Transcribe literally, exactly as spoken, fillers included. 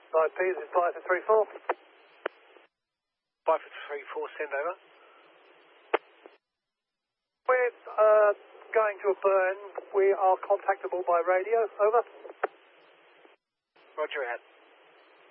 Right, P, this is five for three four. five for three four, send over. We're uh, going to a burn. We are contactable by radio. Over. Roger out.